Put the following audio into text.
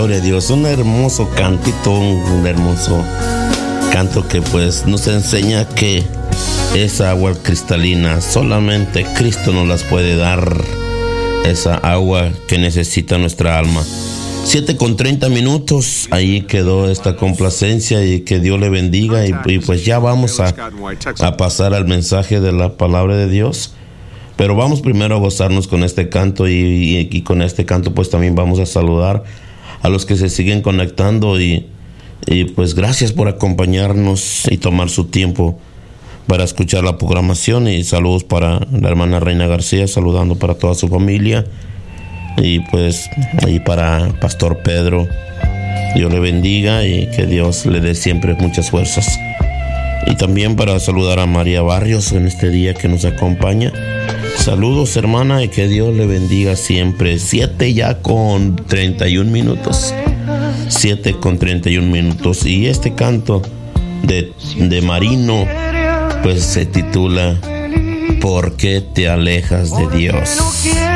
Gloria a Dios, un hermoso cantito, un hermoso canto que pues nos enseña que esa agua cristalina solamente Cristo nos las puede dar, esa agua que necesita nuestra alma. 7:30, ahí quedó esta complacencia y que Dios le bendiga y pues ya vamos a pasar al mensaje de la palabra de Dios. Pero vamos primero a gozarnos con este canto y con este canto pues también vamos a saludar a los que se siguen conectando y pues gracias por acompañarnos y tomar su tiempo para escuchar la programación, y saludos para la hermana Reina García, saludando para toda su familia, y pues y para Pastor Pedro, Dios le bendiga y que Dios le dé siempre muchas fuerzas. Y también para saludar a María Barrios en este día que nos acompaña. Saludos, hermana, y que Dios le bendiga siempre. 7:31. 7:31. Y este canto de Marino pues se titula ¿Por qué te alejas de Dios?